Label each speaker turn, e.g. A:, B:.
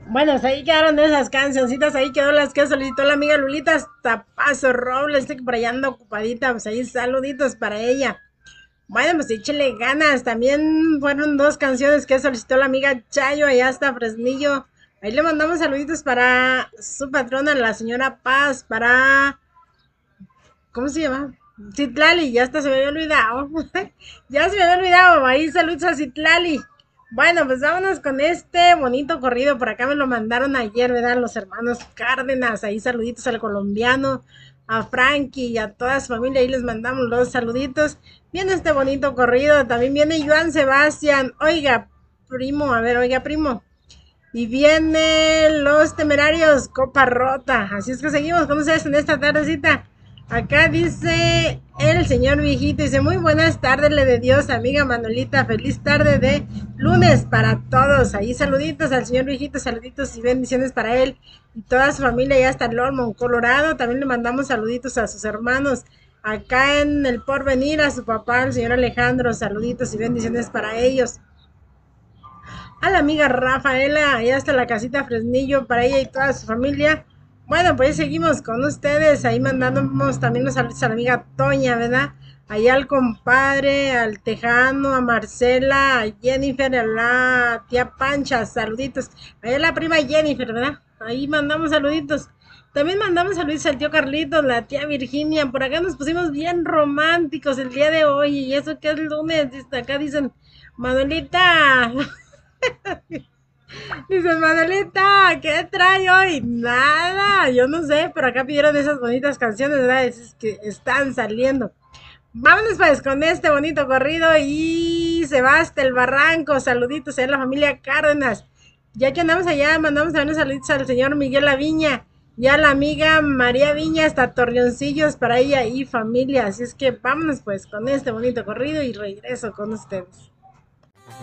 A: Bueno, pues ahí quedaron esas cancioncitas, ahí quedó las que solicitó la amiga Lulita hasta Paso Robles, que por allá anda ocupadita, pues ahí saluditos para ella. Bueno, pues échale ganas, también fueron dos canciones que solicitó la amiga Chayo, allá hasta Fresnillo. Ahí le mandamos saluditos para su patrona, la señora Paz, para ¿cómo se llama? Citlali, ya hasta se me había olvidado. Ya se me había olvidado. Ahí saludos a Citlali. Bueno, pues vámonos con este bonito corrido. Por acá me lo mandaron ayer, ¿verdad? Los hermanos Cárdenas. Ahí saluditos al colombiano, a Frankie y a toda su familia. Ahí les mandamos los saluditos. Viene este bonito corrido. También viene Joan Sebastián. Oiga, primo, a ver, oiga, primo. Y viene Los Temerarios, Copa Rota. Así es que seguimos con ustedes en esta tardecita. Acá dice el señor viejito, dice muy buenas tardes, le de Dios, amiga Manolita, feliz tarde de lunes para todos. Ahí saluditos al señor viejito, saluditos y bendiciones para él y toda su familia ya hasta Lormont, Colorado. También le mandamos saluditos a sus hermanos acá en el Porvenir, a su papá, el señor Alejandro, saluditos y bendiciones para ellos. A la amiga Rafaela, allá hasta la casita Fresnillo, para ella y toda su familia. Bueno, pues seguimos con ustedes, ahí mandamos también los saludos a la amiga Toña, ¿verdad? Allá al compadre, al Tejano, a Marcela, a Jennifer, a la tía Pancha, saluditos. Allá la prima Jennifer, ¿verdad? Ahí mandamos saluditos. También mandamos saludos al tío Carlitos, la tía Virginia. Por acá nos pusimos bien románticos el día de hoy. Y eso que es lunes, acá dicen, Manuelita, dice Manuelita, ¿qué trae hoy? Nada, yo no sé, pero acá pidieron esas bonitas canciones, ¿verdad? Es que están saliendo. Vámonos pues con este bonito corrido y se va hasta el barranco. Saluditos a la familia Cárdenas. Ya que andamos allá, mandamos también unos saluditos al señor Miguel Aviña y a la amiga María Viña hasta Torreoncillos para ella y familia. Así es que vámonos pues con este bonito corrido y regreso con ustedes.